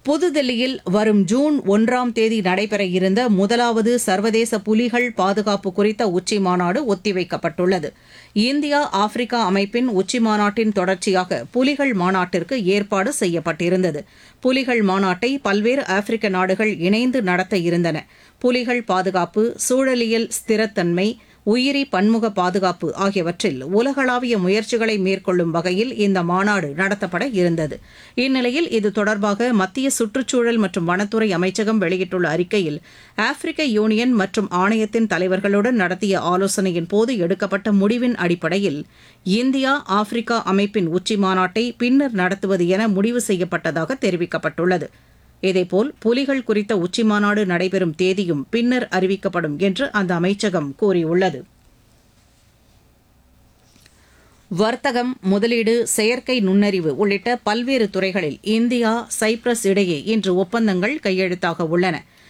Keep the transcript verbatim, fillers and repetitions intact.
புதுதில்லியில் வரும் ஜூன் ஒன்றாம் தேதி நடைபெற இருந்த முதலாவது சர்வதேச புலிகள் பாதுகாப்பு குறித்த உச்சிமாநாடு ஒத்திவைக்கப்பட்டுள்ளது. இந்தியா ஆப்பிரிக்கா அமைப்பின் உச்சிமாநாட்டின் தொடர்ச்சியாக புலிகள் மாநாட்டிற்கு ஏற்பாடு செய்யப்பட்டிருந்தது. புலிகள் மாநாட்டை பல்வேறு ஆப்பிரிக்க நாடுகள் இணைந்து நடத்த இருந்தன. புலிகள் பாதுகாப்பு, சூழலியல் ஸ்திரத்தன்மை, உயிரி பன்முக பாதுகாப்பு ஆகியவற்றில் உலகளாவிய முயற்சிகளை மேற்கொள்ளும் வகையில் இந்த மாநாடு நடத்தப்பட இருந்தது. இந்நிலையில் இது தொடர்பாக மத்திய சுற்றுச்சூழல் மற்றும் வனத்துறை அமைச்சகம் வெளியிட்டுள்ள அறிக்கையில், ஆப்பிரிக்க யூனியன் மற்றும் ஆணையத்தின் தலைவர்களுடன் நடத்திய ஆலோசனையின் போது எடுக்கப்பட்ட முடிவின் அடிப்படையில் இந்தியா ஆப்பிரிக்கா அமைப்பின் உச்சிமாநாட்டை பின்னர் நடத்துவது என முடிவு செய்யப்பட்டதாக தெரிவிக்கப்பட்டுள்ளது. இதேபோல் புலிகள் குறித்த உச்சிமாநாடு நடைபெறும் தேதியும் பின்னர் அறிவிக்கப்படும் என்று அந்த அமைச்சகம் கூறியுள்ளது. வர்த்தகம், முதலீடு, செயற்கை நுண்ணறிவு உள்ளிட்ட பல்வேறு துறைகளில் இந்தியா, சைப்ரஸ் இடையே இன்று ஒப்பந்தங்கள் கையெழுத்தாக உள்ளன.